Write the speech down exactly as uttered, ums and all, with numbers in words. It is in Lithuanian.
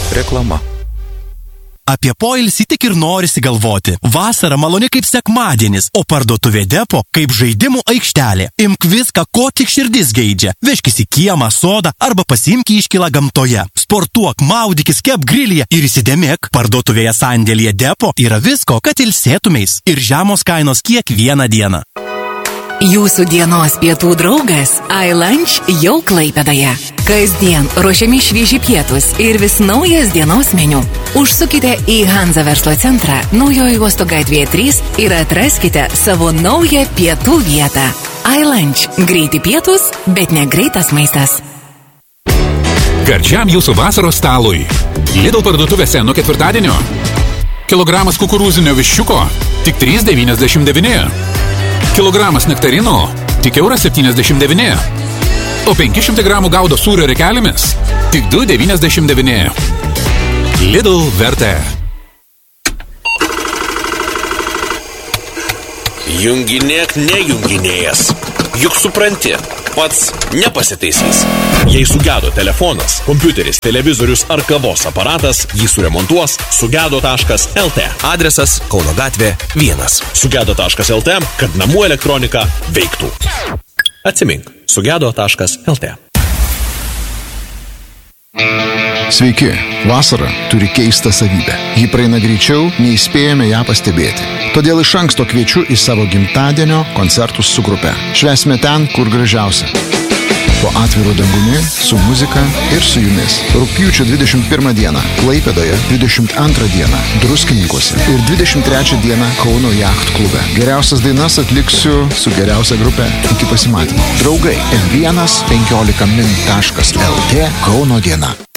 Reklama. Apie poilsį tik ir norisi galvoti. Vasara maloni kaip sekmadienis, o parduotuvė Depo kaip žaidimų aikštelė. Imk viską, ko tik širdis geidžia. Vežkis į kiemą, sodą arba pasiimk iškylą gamtoje. Sportuok, maudykis, kep grilyje ir įsidėmėk. Parduotuvėje sandėlyje Depo yra visko, kad ilsėtumeis. Ir žemos kainos kiekvieną dieną. Jūsų dienos pietų draugas iLunch jau Klaipėdoje. Kasdien ruošiami švieži pietus ir vis naujas dienos meniu. Užsukite į Hanza verslo centrą Naujojo Uosto gatvėje trys ir atraskite savo naują pietų vietą. iLunch. Greiti pietus, bet ne greitas maistas. Gardžiam jūsų vasaros stalui. Lidl parduotuvėse nuo ketvirtadienio. Kilogramas kukurūzinio viščiuko tik trys devyniasdešimt devyni. Kilogramas nektarino tik euras septyniasdešimt devyni. O penki šimtai gramų gaudo sūrio rekelėmis tik du devyniasdešimt devyni. Lidl vertė. Junginėk nejunginėjęs. Juk supranti, pats nepasitaisys. Jei sugedo telefonas, kompiuteris, televizorius ar kavos aparatas, jį suremontuos sugedo taškas el te. Adresas Kauno gatvė vienas. sugedo taškas el te, kad namų elektronika veiktų. Atsimink, sugedo taškas el te. Sveiki, vasara turi keistą savybę. Ji praeina greičiau, nei spėjame ją pastebėti. Todėl iš anksto kviečiu į savo gimtadienio koncertus su grupe. Švęsime ten, kur gražiausia. Po atviru dangumi, su muzika ir su jumis. Rugpjūčio dvidešimt pirmą dieną Klaipėdoje, dvidešimt antrą dieną Druskininkuose ir dvidešimt trečią dieną Kauno Yacht klube. Geriausias dainas atliksiu su geriausia grupe. Iki pasimatymo. Draugai, em vienas penkiolika min taškas el te Kauno diena.